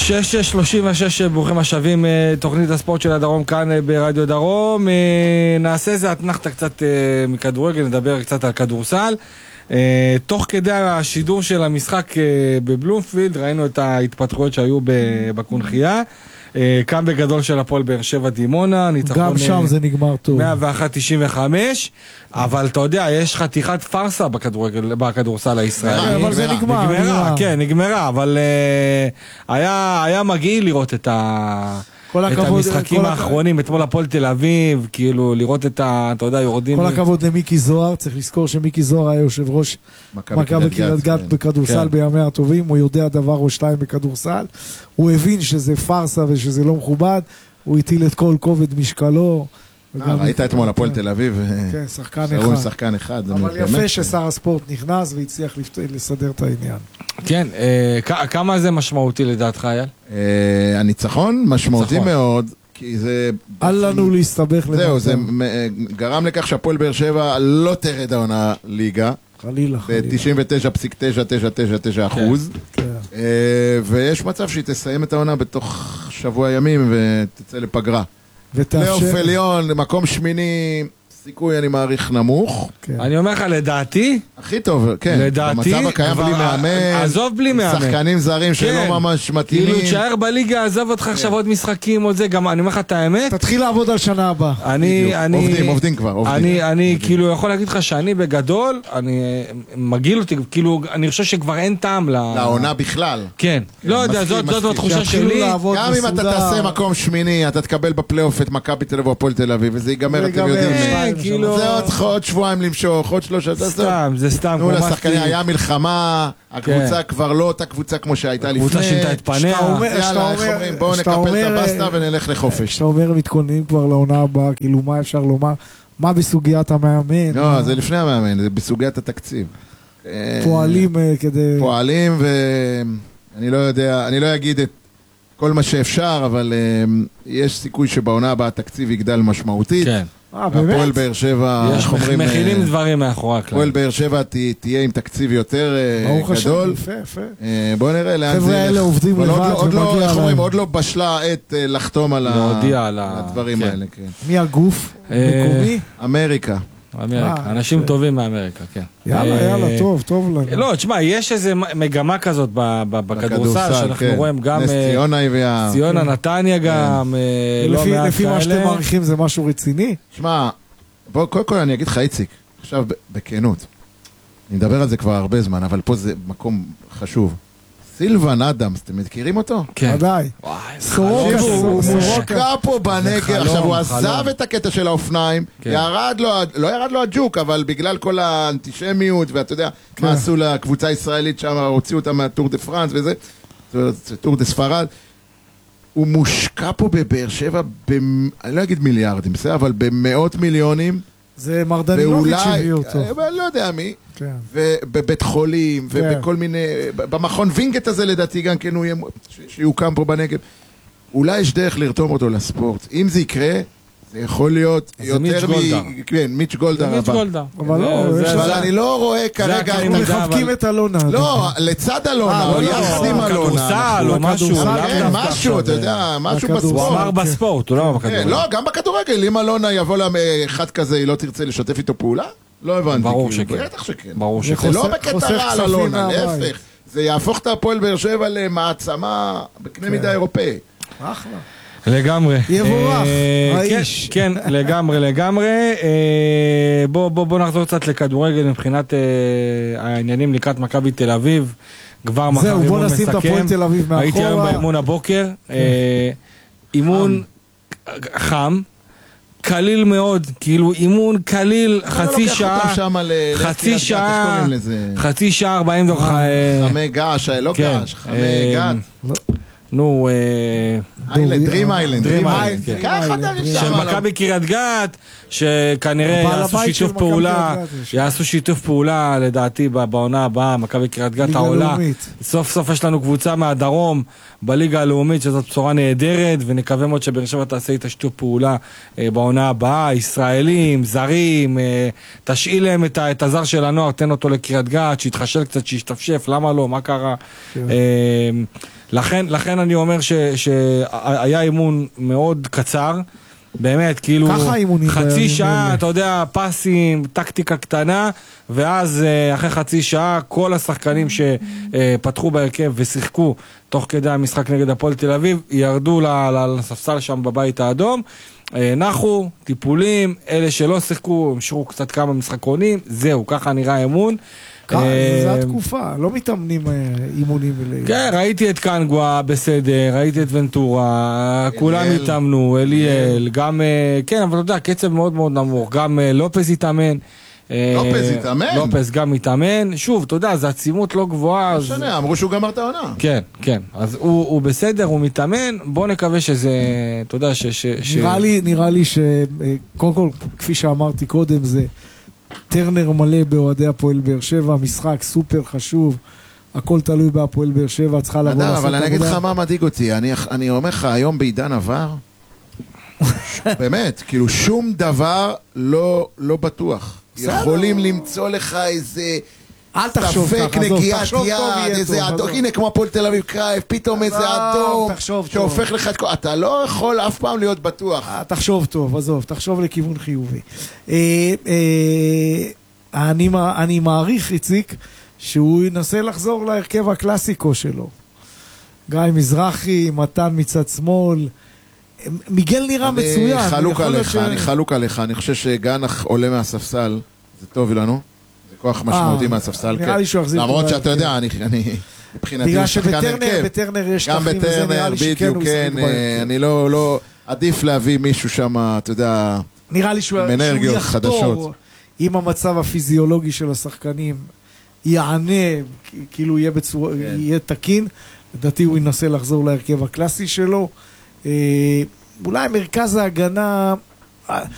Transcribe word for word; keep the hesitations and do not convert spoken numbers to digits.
שש שלושים ושש, ברוכים השבים, תוכנית הספורט של הדרום כאן ברדיו דרום. נעשה איזה התנחת קצת מכדורגל, נדבר קצת על כדורסל. תוך כדי השידור של המשחק בבלומפילד ראינו את ההתפתחויות שהיו בקונחייה. קם בגדול של הפועל באר שבע דימונה, גם שם זה נגמר טוב, מאה ואחת תשעים וחמש. אבל אתה יודע, יש חתיכת פרסה בכדורגל, בכדורסל הישראלי. אבל זה נגמר, נגמרה, כן, נגמרה, אבל היה היה מגעיל לראות את ה את המשחקים האחרונים, אתמול הפועל תל אביב, כאילו לראות את ה, אתה יודע, יורדים. כל הכבוד למיקי זוהר, צריך לזכור שמיקי זוהר היה יושב ראש מכבי קריית גת בכדורסל בימי הטובים, הוא יודע דבר או שתיים בכדורסל, הוא הבין שזה פרסה ושזה לא מכובד, הוא הטיל את כל כובד משקלו. ראית אתמול הפועל תל אביב, כן, שחקן אחד. שחקן אחד. אבל יפה ששר הספורט נכנס והצליח לסדר את העניין. כן, כמה זה משמעותי לדעתך, אייל? הניצחון משמעותי מאוד, כי זה... אל לנו להסתבך. זהו, זה גרם לכך שהפועל באר שבע לא תרד העונה ליגה. חלילה, חלילה. ב-תשעים ותשע נקודה תשע תשע תשע תשע אחוז. ויש מצב שהיא תסיים את העונה בתוך שבוע ימים ותצא לפגרה. פלייאוף עליון, מקום שמיני, סיכוי אני מעריך נמוך. אני אומר לך, לדעתי, הכי טוב, כן, במצב הקיים בלי מאמן, עזוב בלי מאמן, שחקנים זרים שלא ממש מתאימים, כאילו תשאר בליגה, עזוב אותך עכשיו עוד משחקים או זה, גם אני אומר לך את האמת, תתחיל לעבוד על שנה הבאה. עובדים, עובדים כבר, אני כאילו יכול להגיד לך שאני בגדול, אני מגיל אותי, כאילו אני חושב שכבר אין טעם לעונה בכלל. כן, לא יודע, זאת התחושה שלי. גם אם אתה תעשה מקום שמיני, אתה תקבל בפלייאוף את מכבי תל אביב או הפועל תל אביב, וזה ייגמר, אתם יודעים. זה עוד שבועיים למשוך, עוד שלושה, סתם, זה סתם. נו, לשחקנים היה מלחמה, הקבוצה כבר לא אותה קבוצה כמו שהייתה לפני. הקבוצה שינתה את פניה. יאללה, איך אומרים, בואו נקפל את הבסטה ונלך לחופש. כשאתה אומר מתכוננים כבר לעונה הבאה, כאילו מה אפשר לומר? מה בסוגיית המאמן? לא, זה לפני המאמן, זה בסוגיית התקציב. פועלים כדי... פועלים, ואני לא יודע, אני לא אגיד את כל מה שאפשר, אבל יש סיכוי שבעונה הבאה התקציב יגדל משמעותית. כן. הפועל באר שבע, יש מכינים דברים מאחורי הכלל. הפועל באר שבע תהיה עם תקציב יותר גדול. יפה, יפה. בוא נראה לאן זה חבר'ה האלה עובדים לבד. עוד לא בשלה העת לחתום על הדברים האלה. מי הגוף? מקומי? אמריקה. אנשים טובים מאמריקה, כן. יאללה, יאללה, טוב, טוב לנו. לא, תשמע, יש איזה מגמה כזאת בכדורסל, שאנחנו רואים גם... נס ציונה ויה... ציונה, נתניה גם, לא מעט כאלה. לפי מה שאתם מעריכים זה משהו רציני? תשמע, בוא, קודם כל אני אגיד לך, איציק, עכשיו בכנות, אני מדבר על זה כבר הרבה זמן, אבל פה זה מקום חשוב. סילבן אדמס, אתם מכירים אותו? כן. ודאי. סורוקה, הוא מושקע פה בנגב, עכשיו הוא עזב את הקטע של האופניים, ירד לו, לא ירד לו הג'וק, אבל בגלל כל האנטישמיות, ואתה יודע, מה עשו לקבוצה הישראלית שם, הוציאו אותה מהטור דה פרנס וזה, טור דה ספרד, הוא מושקע פה בבאר שבע, אני לא אגיד מיליארדים, אבל במאות מיליונים, זה מרדנילוביץ' הביאו אותו. לא יודע מי. ובבית חולים, ובכל מיני, במכון וינגט הזה לדעתי גם כן הוא שיוקם פה בנגב. אולי יש דרך לרתום אותו לספורט. אם זה יקרה, זה יכול להיות יותר מ... כן, מיץ' גולדה רבה. אבל אני לא רואה כרגע... אנחנו מחבקים את אלונה. לא, לצד אלונה, או יחד עם אלונה. כדורסל או משהו. משהו, אתה יודע, משהו בספורט. הוא אמר בספורט, הוא לא אמר בכדורגל. לא, גם בכדורגל. אם אלונה יבוא לאחד כזה, היא לא תרצה לשתף איתו פעולה? לא הבנתי. ברור שכן. בטח שכן. ברור שכן. זה לא בקטרה על אלונה, להפך. זה יהפוך את הפועל באר שבע למעצמה בקנה מידה אירופאי. אחלה. לגמרי. יבורך, האיש. כן, לגמרי, לגמרי. בוא נחזור קצת לכדורגל מבחינת העניינים לקראת מכבי תל אביב. כבר מחר אימון מסכם. זהו, בוא נשים את הפועל תל אביב מאחורה. הייתי היום באימון הבוקר. אימון חם. קליל מאוד, כאילו אימון קליל, חצי שעה, חצי שעה, חצי שעה, ארבעים דקות. חמי געש, לא געש, חמי געש. נו, איילנד, דרים איילנד, דרים איילנד. של מכבי קריית גת, שכנראה יעשו שיתוף פעולה, יעשו שיתוף פעולה לדעתי בעונה הבאה, מכבי קריית גת העולה. סוף סוף יש לנו קבוצה מהדרום בליגה הלאומית, שזאת בשורה נהדרת, ונקווה מאוד שבאר שבע תעשה איתה שיתוף פעולה בעונה הבאה, ישראלים, זרים, תשאיל להם את הזר של הנוער, תן אותו לקריית גת, שיתחשל קצת, שישתפשף, למה לא, מה קרה? לכן, לכן אני אומר שהיה אימון מאוד קצר, באמת, כאילו, חצי שעה, אתה יודע, פסים, טקטיקה קטנה, ואז אחרי חצי שעה, כל השחקנים שפתחו בהרכב ושיחקו תוך כדי המשחק נגד הפועל תל אביב, ירדו לספסל שם בבית האדום, נחו, טיפולים, אלה שלא שיחקו, המשכו קצת כמה משחקונים, זהו, ככה נראה האמון. זה התקופה, לא מתאמנים אימונים מלאים. כן, ראיתי את קנגווה בסדר, ראיתי את ונטורה, כולם התאמנו, אליאל, גם, כן, אבל אתה יודע, קצב מאוד מאוד נמוך, גם לופז התאמן. לופז התאמן? לופז גם התאמן, שוב, אתה יודע, זו עצימות לא גבוהה. לא שנה, אמרו שהוא גמר את העונה. כן, כן, אז הוא בסדר, הוא מתאמן, בוא נקווה שזה, אתה יודע, ש... נראה לי שקודם כל, כפי שאמרתי קודם, זה טרנר מלא באוהדי הפועל באר שבע, משחק סופר חשוב, הכל תלוי בהפועל באר שבע, צריכה לבוא לעשות עבודה. אבל אני אגיד לך מה מדאיג אותי, אני אומר לך, היום בעידן עבר, באמת, כאילו שום דבר לא בטוח. יכולים למצוא לך איזה ספק נגיעת יד, איזה אדום, הנה כמו הפועל תל אביב קרייב, פתאום איזה אדום שהופך לך את כל... אתה לא יכול אף פעם להיות בטוח. תחשוב טוב, עזוב, תחשוב לכיוון חיובי. אני מעריך, איציק, שהוא ינסה לחזור להרכב הקלאסיקו שלו. גיא מזרחי, מתן מצד שמאל, מיגל נראה מצוין. אני חלוק עליך, אני חלוק עליך, אני חושב שגנח עולה מהספסל, זה טוב לנו, זה כוח משמעותי מהספסל. נראה לי שהוא יחזיר. למרות שאתה יודע, אני מבחינתי בגלל שבטרנר יש תחים, וזה נראה לי שכן הוא ישחק בהרכב. אני לא, עדיף להביא מישהו שם, אתה יודע, נראה לי שהוא יחתור עם המצב הפיזיולוגי של השחקנים, יענה, כאילו יהיה תקין, לדעתי הוא ינסה לחזור להרכב הקלאסי שלו. אולי מרכז ההגנה,